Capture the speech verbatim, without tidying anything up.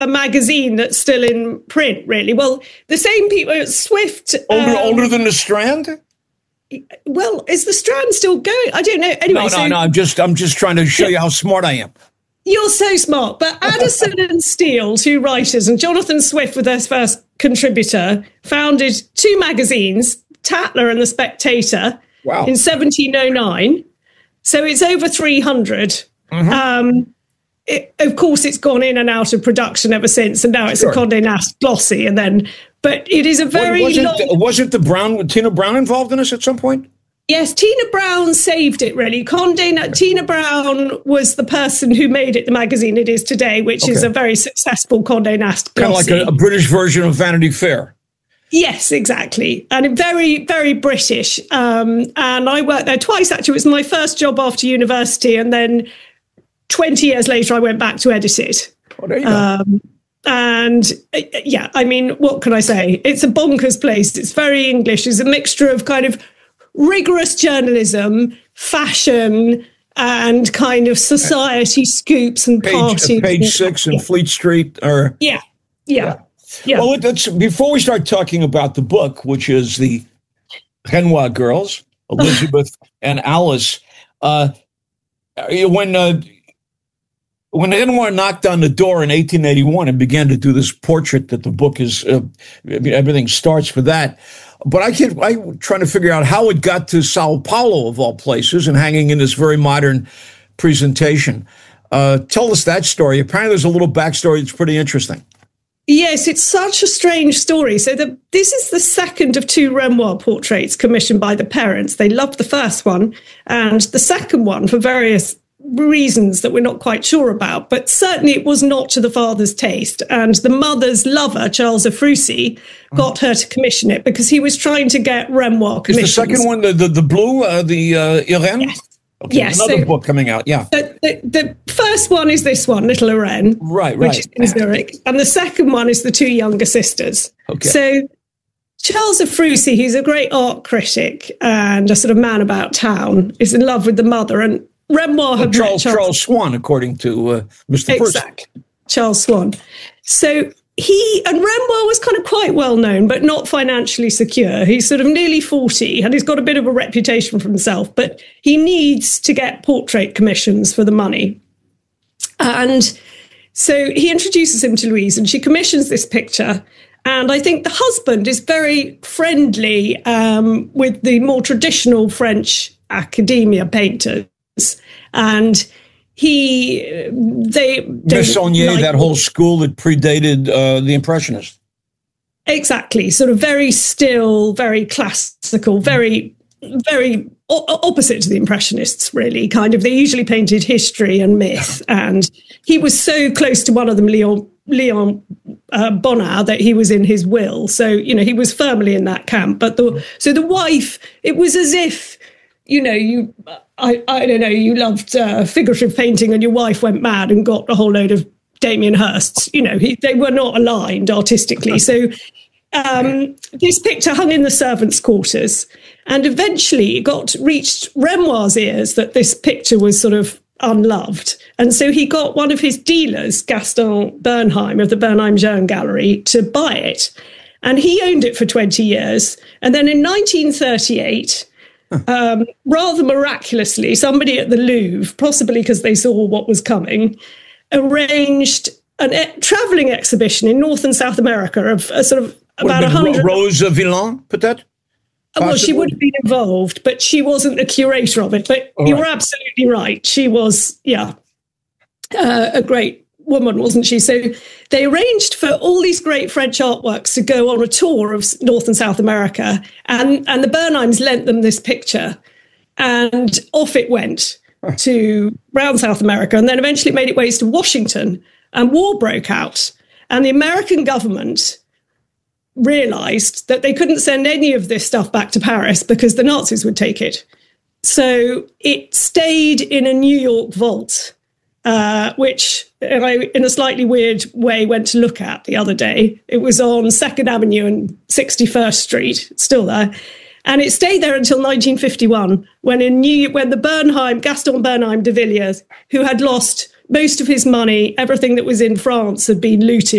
a magazine that's still in print, really. Well, the same people, Swift. Older, um, older than the Strand? Well, is the Strand still going? I don't know. Anyway, no, no, so, no. I'm just, I'm just trying to show you how smart I am. You're so smart. But Addison and Steele, two writers, and Jonathan Swift, with their first contributor, founded two magazines, Tatler and The Spectator, wow. in seventeen oh nine. So it's over three hundred. Mm-hmm. Um, it, of course, it's gone in and out of production ever since, and now it's sure. a Condé Nast glossy. And then, but it is a very wasn't, long. Wasn't the Brown Tina Brown involved in this at some point? Yes, Tina Brown saved it, really. Condé, Tina Brown was the person who made it the magazine it is today, which okay. is a very successful Condé Nast glossy. Kind of like a, a British version of Vanity Fair. Yes, exactly. And very, very British. Um, and I worked there twice, actually. It was my first job after university. And then twenty years later, I went back to edit it. Oh, there you go. Um, and uh, yeah, I mean, what can I say? It's a bonkers place. It's very English. It's a mixture of kind of rigorous journalism, fashion, and kind of society scoops and page, parties. Page six and yeah. Fleet Street. Or yeah, yeah, yeah. yeah. Well, let's, before we start talking about the book, which is the Renoir girls, Elizabeth and Alice, uh, when uh, when Renoir knocked on the door in eighteen eighty-one and began to do this portrait that the book is, uh, I mean, everything starts for that. But I can't, I'm trying to figure out how it got to Sao Paulo, of all places, and hanging in this very modern presentation. Uh, tell us that story. Apparently there's a little backstory that's pretty interesting. Yes, it's such a strange story. So the, this is the second of two Renoir portraits commissioned by the parents. They loved the first one, and the second one, for various reasons that we're not quite sure about, but certainly it was not to the father's taste. And the mother's lover, Charles Ephrussi, got her to commission it because he was trying to get Renoir commissions. Is the second one the the, the blue, uh, the uh, Irene? Yes. Okay, yes. Another So book coming out, yeah. The, the, the first one is this one, Little Irene, right, right. which is in Zurich. And the second one is the two younger sisters. Okay. So Charles Ephrussi, he's a great art critic and a sort of man about town, is in love with the mother. And Renoir had Charles, Charles, Charles Swan, according to uh, Mister Exactly. First. Charles Swan. So he, and Renoir was kind of quite well known, but not financially secure. He's sort of nearly forty and he's got a bit of a reputation for himself, but he needs to get portrait commissions for the money. And so he introduces him to Louise and she commissions this picture. And I think the husband is very friendly um, with the more traditional French academia painters. And he, they... Meissonier, like, that whole school that predated uh, the Impressionists. Exactly. Sort of very still, very classical, very, very o- opposite to the Impressionists, really. Kind of, they usually painted history and myth. And he was so close to one of them, Leon, Leon uh, Bonnat, that he was in his will. So, you know, he was firmly in that camp. But the, so the wife, it was as if, you know, you, I, I don't know, you loved uh, figurative painting and your wife went mad and got a whole load of Damien Hirsts. You know, he, they were not aligned artistically. So um, this picture hung in the servants' quarters and eventually it got reached Renoir's ears that this picture was sort of unloved. And so he got one of his dealers, Gaston Bernheim of the Bernheim Jeune Gallery, to buy it. And he owned it for twenty years. And then in nineteen thirty-eight... Um, rather miraculously, somebody at the Louvre, possibly because they saw what was coming, arranged a e- traveling exhibition in North and South America of a sort of about a hundred. Rose Villain, peut-être? Well, she would have been involved, but she wasn't the curator of it. But All you right. were absolutely right. She was, yeah, uh, a great woman, wasn't she? So they arranged for all these great French artworks to go on a tour of North and South America. And, and the Bernheims lent them this picture. And off it went to around South America. And then eventually it made its way to Washington. And war broke out. And the American government realized that they couldn't send any of this stuff back to Paris because the Nazis would take it. So it stayed in a New York vault, uh, which I, in a slightly weird way, went to look at the other day. It was on Second Avenue and sixty-first Street, it's still there. And it stayed there until nineteen fifty-one, when in New when the Bernheim, Gaston Bernheim de Villiers, who had lost most of his money, everything that was in France had been looted